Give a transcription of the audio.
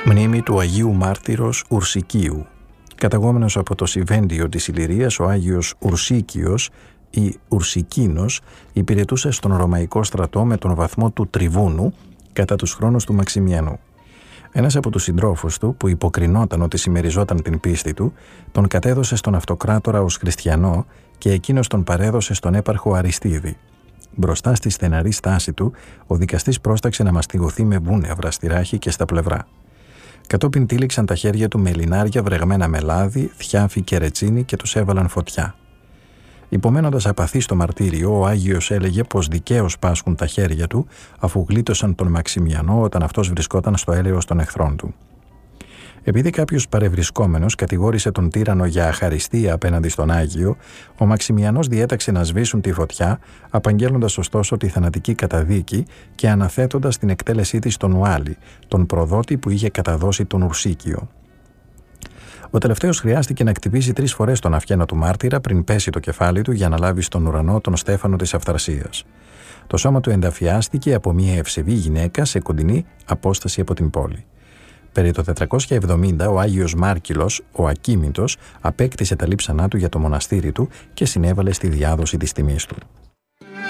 Μνήμη του Αγίου Μάρτυρος Ουρσικίου. Καταγόμενος από το Σιβέντιο της Ηλυρίας, ο Άγιος Ουρσίκιος ή Ουρσικίνος υπηρετούσε στον Ρωμαϊκό στρατό με τον βαθμό του Τριβούνου κατά τους χρόνους του Μαξιμιανού. Ένας από τους συντρόφους του, που υποκρινόταν ότι συμμεριζόταν την πίστη του, τον κατέδωσε στον αυτοκράτορα ως χριστιανό και εκείνος τον παρέδωσε στον έπαρχο Αριστίδη. Μπροστά στη στεναρή στάση του, ο δικαστής πρόσταξε να μαστιγωθεί με βούνευρα στη ράχη και στα πλευρά. Κατόπιν τύλιξαν τα χέρια του με λινάρια βρεγμένα με λάδι, θιάφι και ρετσίνι και τους έβαλαν φωτιά. Υπομένοντας απαθή στο μαρτύριο, ο Άγιος έλεγε πως δικαίως πάσχουν τα χέρια του, αφού γλίτωσαν τον Μαξιμιανό όταν αυτός βρισκόταν στο έλεος των εχθρών του. Επειδή κάποιος παρευρισκόμενος κατηγόρησε τον τύρανο για αχαριστία απέναντι στον Άγιο, ο Μαξιμιανός διέταξε να σβήσουν τη φωτιά, απαγγέλλοντας ωστόσο τη θανατική καταδίκη και αναθέτοντας την εκτέλεσή της στον Ουάλι, τον προδότη που είχε καταδώσει τον Ουρσίκιο. Ο τελευταίος χρειάστηκε να χτυπήσει 3 φορές τον αυγένα του μάρτυρα πριν πέσει το κεφάλι του για να λάβει στον ουρανό τον Στέφανο της Αυθαρσίας. Το σώμα του ενταφιάστηκε από μια ευσεβή γυναίκα σε κοντινή απόσταση από την πόλη. Περί το 470 ο Άγιος Μάρκυλος, ο Ακίμητος, απέκτησε τα λείψανά του για το μοναστήρι του και συνέβαλε στη διάδοση της τιμής του.